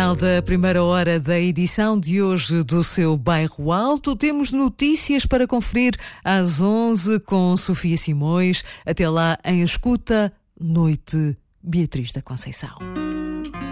Final da primeira hora da edição de hoje do Seu Bairro Alto. Temos notícias para conferir às 11 com Sofia Simões. Até lá, em escuta, Noite Beatriz da Conceição.